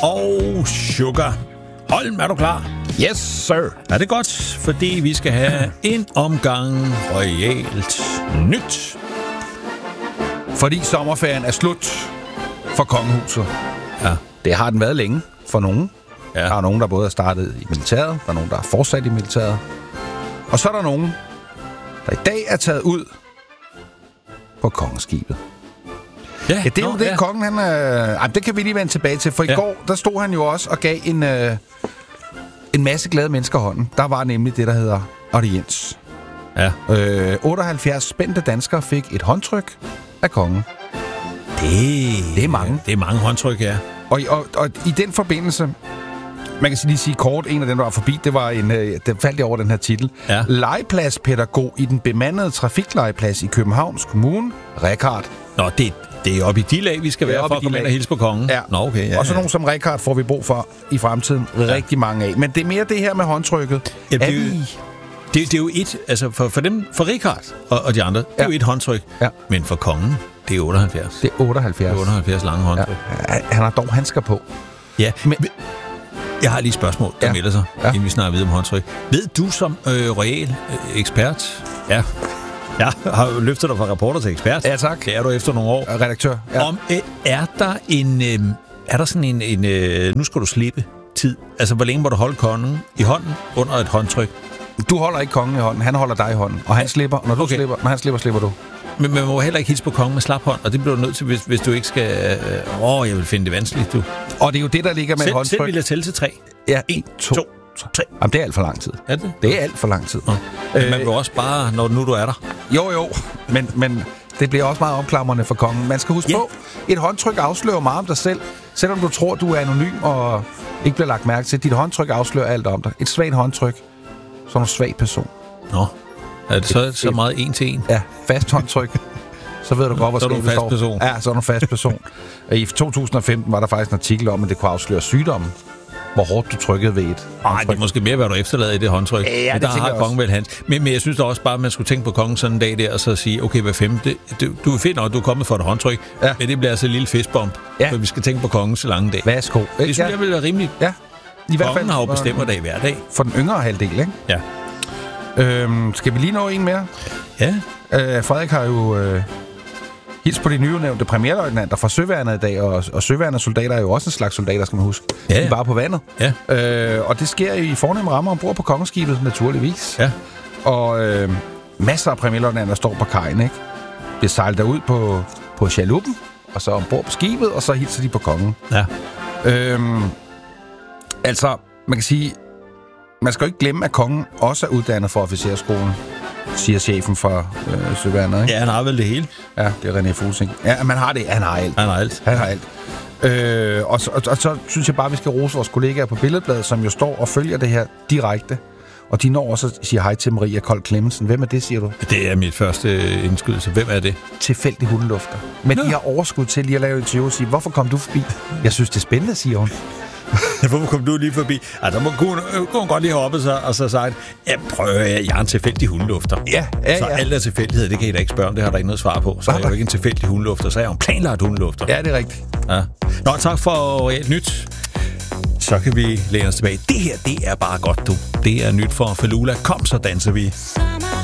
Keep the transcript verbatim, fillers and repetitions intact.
og Sugar. Holm, er du klar? Yes, sir. Er det godt, fordi vi skal have en omgang royalt nyt. Fordi sommerferien er slut for kongehuset. Ja. Det har den været længe for nogen. Ja. Der er nogen, der både er startet i militæret, der er nogen, der er fortsat i militæret. Og så er der nogen, der i dag er taget ud på kongeskibet. Ja, Ja, det er jo nå, det, ja. kongen, han... Øh, ej, det kan vi lige vende tilbage til, for i Ja. går, der stod han jo også og gav en, øh, en masse glade mennesker hånden. Der var nemlig det, der hedder audiens. Ja. Øh, otteoghalvfjerds spændte danskere fik et håndtryk af kongen. Det, Det er mange. Det er mange håndtryk, ja. Og, og, og i den forbindelse, man kan lige sige kort, en af dem, der var forbi, det var en, øh, der faldt jeg over den her titel. Ja. Legepladspædagog i den bemandede trafiklegeplads i Københavns Kommune, Rekard. Nå, det, det er oppe i de lag, vi skal Det er være oppe for i at de komme ind lag. og hilse på kongen. Ja. Nå, okay. Ja, Og så ja. nogen som Rekard får vi brug for i fremtiden rigtig mange af. Men det er mere det her med håndtrykket. Ja, det, er Er jo, vi- det, det er jo et, altså for, for dem, for Richard og, og de andre, det er Ja. jo et håndtryk. Ja. Men for kongen, det er otteoghalvfjerds. Det er otteoghalvfjerds. Det er otteoghalvfjerds lange Ja. håndtryk. Han har dog handsker på. Ja, Men- men jeg har lige et spørgsmål, der Ja. melder sig, Ja. inden vi snakker videre om håndtryk. Ved du som øh, royal øh, ekspert, ja, jeg har løftet dig fra reporter til ekspert. Ja, tak. Det er du efter nogle år. Redaktør. Ja. Ja. Om, øh, er der en, øh, er der sådan en, en øh, nu skal du slippe tid? Altså, hvor længe må du holde kongen i hånden under et håndtryk? Du holder ikke kongen i hånden, han holder dig i hånden. Og han slipper, når du Okay. slipper, når han slipper, slipper du. Men man må heller ikke hilse på kongen med slap hånd, og det bliver du nødt til, hvis, hvis du ikke skal... Øh, åh, jeg vil finde det vanskeligt, du. Og det er jo det, der ligger med et Selv, håndtryk. selv vil jeg tælle til tre. Ja, En, en, to, to, tre. Jamen, det er alt for lang tid. Er det? Det er alt for lang tid. Nå. Men Øh, man vil også bare, når nu du er der. Jo, jo, men, men det bliver også meget opklamrende for kongen. Man skal huske Ja. på, et håndtryk afslører meget om dig selv. Selvom du tror, du er anonym og ikke bliver lagt mærke til. Dit håndtryk afslører alt om dig. Et svagt håndtryk, så er du en svag person. Nå, er det så, så meget en til en? Ja, fast håndtryk. Så ved du godt, hvor Så er du en skabet fast står. person. Ja, så er du en fast person. I to tusind og femten var der faktisk en artikel om, at det kunne afsløre sygdommen. Hvor hårdt du trykkede ved et Nej, det håndtryk. er måske mere, hvad du efterlader i det håndtryk. Ja, ja, men det der tænker har jeg kongen vel hans. Men, men jeg synes da også bare, at man skulle tænke på kongen sådan en dag der, og så sige, okay, hver femte, du, du er fedt nok, du er kommet for et håndtryk, Ja. men det bliver altså en lille fistbump, Ja. for vi skal tænke på kongens lange dag. Værsgo. Det synes ja. jeg vil være rimeligt. Ja, i hvert fald Kongen har jo for- bestemmerdag hver dag. For den yngre halvdel, ikke? Ja. Øhm, skal vi lige nå en mere? Ja. Øh, Frederik har jo øh, hils på de nyudnævnte premierløjtnanter fra Søværnet i dag, og, og Søværnets soldater er jo også en slags soldater, skal man huske. Ja, De ja. er bare på vandet. Ja. Øh, og det sker i fornemme rammer ombord på kongeskibet, naturligvis. Ja. Og øh, masser af premierløjtnanter står på kajen, ikke? Det sejler derud på, på chaluppen, og så ombord på skibet, og så hilser de på kongen. Ja. Øhm, altså, man kan sige, man skal jo ikke glemme, at kongen også er uddannet for officerskolen, siger chefen for øh, Søværnet, ikke? Ja, han har vel det hele. Ja, det er René Fusing. Ja, man har det. Han har alt. Han har alt. Han har alt. Øh, og, så, og, og så synes jeg bare, vi skal rose vores kollegaer på Billedbladet, som jo står og følger det her direkte. Og de når også at sige hej til Maria Kold Clemmensen. Hvem er det, siger du? Det er mit første indskydelse. Hvem er det? Tilfældig hundelufter. Men Nå. de har overskud til lige at lave et interview og sige, hvorfor kom du forbi? Jeg synes, det er spændende, siger hun. Hvorfor kom du lige forbi? Ja, der må kunne, kunne godt lige have oppe sig og så sagt, ja, prøv at jeg er en tilfældig hundelufter. Ja, ja, Så ja. alt er tilfældighed, det kan I da ikke spørge om, det har der ikke noget svar på. Så er jeg jo ikke en tilfældig hundelufter, så er jeg jo en planlagt hundelufter. Ja, det er rigtigt. Ja. Nå, tak for reelt nyt. Så kan vi læne os tilbage. Det her, det er bare godt, du. Det er nyt for Falula. Kom, så danser vi. Summer